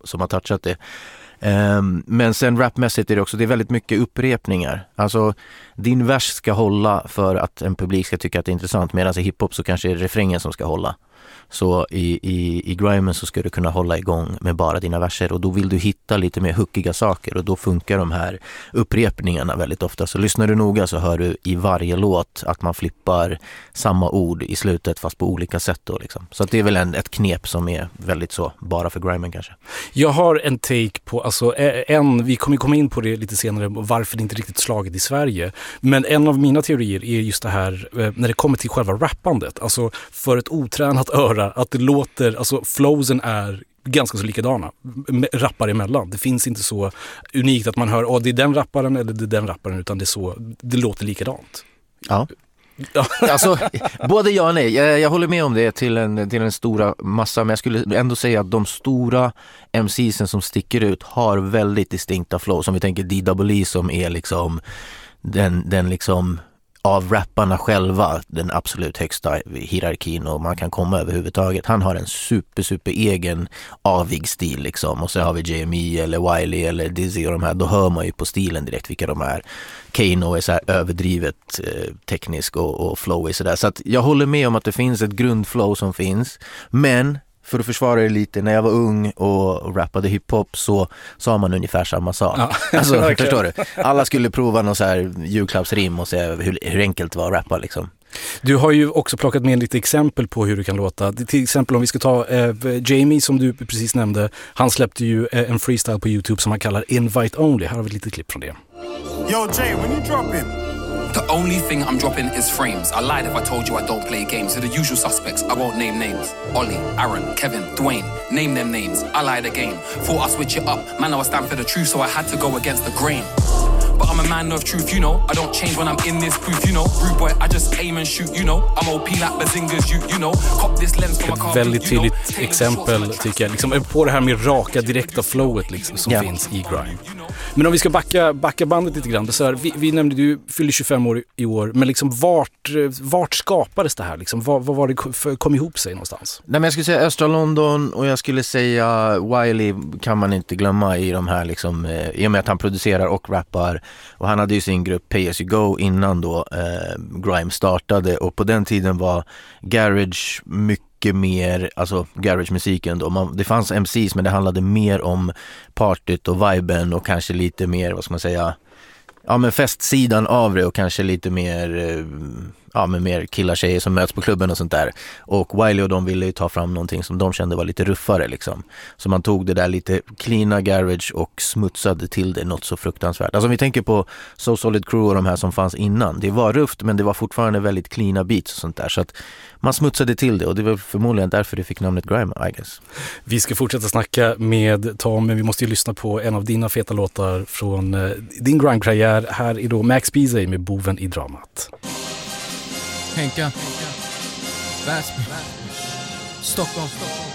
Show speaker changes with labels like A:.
A: som har touchat det. Men sen rapmässigt är det väldigt mycket upprepningar. Alltså din vers ska hålla för att en publik ska tycka att det är intressant, medan i hiphop så kanske det är refrängen som ska hålla. Så i grimen så ska du kunna hålla igång med bara dina verser, och då vill du hitta lite mer hookiga saker, och då funkar de här upprepningarna väldigt ofta. Så lyssnar du noga så hör du i varje låt att man flippar samma ord i slutet fast på olika sätt då liksom. Så att det är väl ett knep som är väldigt så bara för grimen kanske.
B: Jag har en take på, alltså vi kommer komma in på det lite senare, varför det inte riktigt slagit i Sverige. Men en av mina teorier är just det här när det kommer till själva rappandet. Alltså för ett otränat öra, att det låter, alltså flowsen är ganska så likadana rappare emellan. Det finns inte så unikt att man hör det är den rapparen eller det är den rapparen, utan det låter likadant.
A: Ja. Alltså, både ja och nej. Jag håller med om det till en stora massa, men jag skulle ändå säga att de stora MCsen som sticker ut har väldigt distinkta flow. Som vi tänker D.E.E. som är liksom den liksom av rapparna själva den absolut högsta hierarkin och man kan komma överhuvudtaget. Han har en super egen avig stil liksom. Och så har vi JME eller Wiley eller Dizzy och de här. Då hör man ju på stilen direkt vilka de är. Kano är så här överdrivet teknisk och flowy sådär. Så att jag håller med om att det finns ett grundflow som finns. Men för att försvara det lite, när jag var ung och rappade hiphop så sa man ungefär samma sak. Ja. Alltså, förstår du? Alla skulle prova någon så här julklappsrim och se hur enkelt det var att rappa liksom.
B: Du har ju också plockat med lite exempel på hur du kan låta. Till exempel om vi ska ta Jamie som du precis nämnde. Han släppte ju en freestyle på YouTube som han kallar Invite Only. Här har vi ett litet klipp från det.
C: Yo Jay, when you dropping?
D: The only thing I'm dropping is frames. I lied if I told you I don't play games. To the usual suspects, I won't name names. Ollie, Aaron, Kevin, Dwayne, name them names. I lied again. Thought I'd switch it up. Man, I was stand for the truth, so I had to go against the grain. But I'm a man of truth, you know. I don't change when I'm in this booth, you know. Rude boy, I just aim and shoot, you know. I'm OP like Bazingas, you know. Cop this lens from a car.
B: Ett väldigt tydligt exempel tycker jag. Liksom, på det här med raka, direkta flowet liksom, som finns i grime. Men om vi ska backa bandet lite grann. Så här, vi nämnde du fyller 25 år i år. Men liksom vart skapades det här? Liksom, vad var det kom ihop sig någonstans?
A: Nej, men jag skulle säga östra London, och jag skulle säga Wiley kan man inte glömma i de här liksom, i och med att han producerar och rappar. Och han hade ju sin grupp Pay As You Go innan då grime startade, och på den tiden var garage mycket mer, alltså garage-musiken då. Det fanns MCs, men det handlade mer om partyt och viben och kanske lite mer, vad ska man säga, ja men festsidan av det, och kanske lite mer men mer killar tjejer som möts på klubben och sånt där. Och Wiley och de ville ju ta fram någonting som de kände var lite ruffare liksom. Så man tog det där lite cleana garage och smutsade till det något så fruktansvärt. Alltså om vi tänker på So Solid Crew och de här som fanns innan. Det var rufft, men det var fortfarande väldigt cleana beats och sånt där. Så att man smutsade till det, och det var förmodligen därför det fick namnet grime, I guess.
B: Vi ska fortsätta snacka med Tom, men vi måste ju lyssna på en av dina feta låtar från din grime-karriär. Här är då Max Beasley med Boven i dramat.
E: Henka, Väsby, Stockholm.